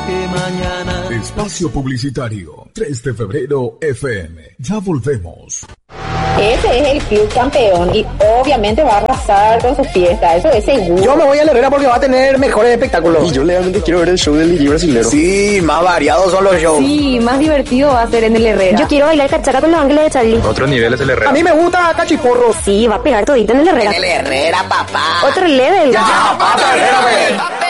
que mañana. Espacio Publicitario, 3 de febrero FM. Ya volvemos. Ese es el club campeón y obviamente va a arrasar con su fiesta, eso es seguro. Yo me voy a la Herrera porque va a tener mejores espectáculos. Y yo realmente quiero ver el show del DJ brasilero. Sí, más variados son los shows. Sí, más divertido va a ser en el Herrera. Yo quiero bailar cachaca con los ángeles de Charlie. Otro nivel es el Herrera. A mí me gusta Cachiporro. Sí, va a pegar todito en el Herrera. En el Herrera, papá. Otro level. Ya, papá, Herrera,